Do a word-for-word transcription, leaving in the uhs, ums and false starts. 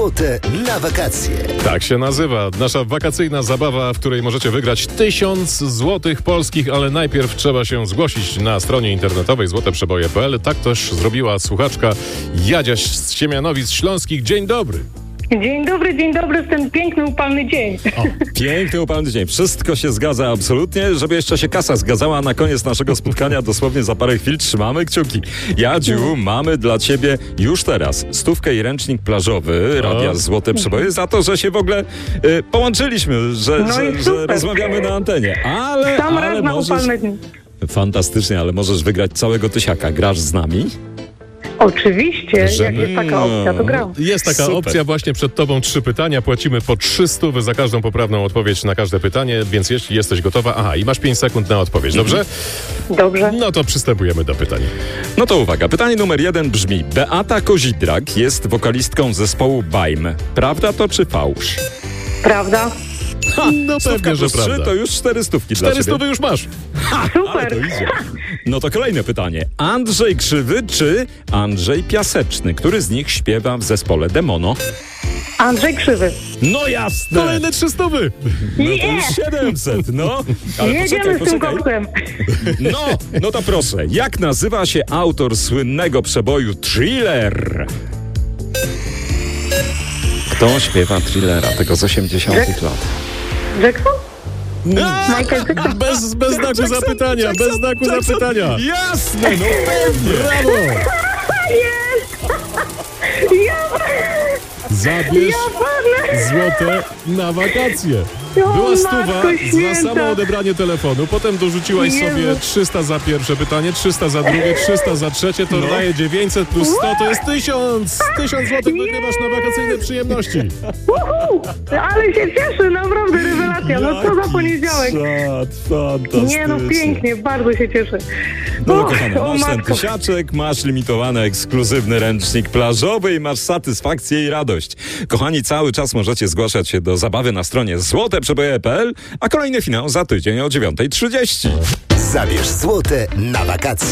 Złote na wakacje. Tak się nazywa. Nasza wakacyjna zabawa, w której możecie wygrać tysiąc złotych polskich, ale najpierw trzeba się zgłosić na stronie internetowej złote przeboje kropka p l. Tak też zrobiła słuchaczka Jadziaś z Siemianowic Śląskich. Dzień dobry. Dzień dobry, dzień dobry w ten piękny, upalny dzień. O, piękny, upalny dzień. Wszystko się zgadza absolutnie, żeby jeszcze się kasa zgadzała na koniec naszego spotkania. Dosłownie za parę chwil trzymamy kciuki. Jadziu, mamy dla ciebie już teraz stówkę i ręcznik plażowy Radia Złote Przeboje za to, że się w ogóle y, połączyliśmy, że, No że, że rozmawiamy na antenie. Ale, Sam ale raz na możesz... upalne dni. Fantastycznie, ale możesz wygrać całego tysiaka. Grasz z nami? Oczywiście, Że- jak jest taka opcja, to gram. Jest taka Super. opcja, właśnie przed tobą trzy pytania, płacimy po trzysta za każdą poprawną odpowiedź na każde pytanie, więc jeśli jesteś gotowa, aha, i masz pięć sekund na odpowiedź, dobrze? Dobrze. No to przystępujemy do pytań. No to uwaga, pytanie numer jeden brzmi: Beata Kozidrak jest wokalistką zespołu Bajm. Prawda to czy fałsz? Prawda? Ha, No stówka pewnie, że plus trzy prawda. to już cztery stówki dla Cztery ciebie. stówy już masz. Ale Super. to idzie. No to kolejne pytanie. Andrzej Krzywy czy Andrzej Piaseczny? Który z nich śpiewa w zespole Demono? Andrzej Krzywy. No jasne! Kolejne trzy stówy. No to już siedemset, no. Ale Jedziemy poczekaj, z tym poczekaj. koksem. No, no to proszę. Jak nazywa się autor słynnego przeboju Thriller? Kto śpiewa Thrillera, tego z osiemdziesiątych lat? Jackson? A! Michael Jackson? Bez, bez znaku Jackson, zapytania, Jackson, bez znaku Jackson. zapytania. Jasne, no pewnie. Brawo! Jest! Ja, Zabierz ja padnę! złote na wakacje. O, Była stuwa Matko za Święta. samo odebranie telefonu, potem dorzuciłaś Jezu. sobie trzysta za pierwsze pytanie, trzysta za drugie, trzysta za trzecie, to daje dziewięćset plus sto, to jest tysiąc! tysiąc złotych wygrywasz na wakacyjne przyjemności. Uhu! Ale się cieszę, naprawdę rewelacja. No co za poniedziałek. Czad, fantastycznie. Nie no, pięknie, bardzo się cieszę. No Och, kochana, o masz ten matko. tysiaczek, masz limitowany, ekskluzywny ręcznik plażowy i masz satysfakcję i radość. Kochani, cały czas możecie zgłaszać się do zabawy na stronie złote przeboje kropka p l, a kolejny finał za tydzień o dziewiąta trzydzieści. Zabierz złote na wakacje.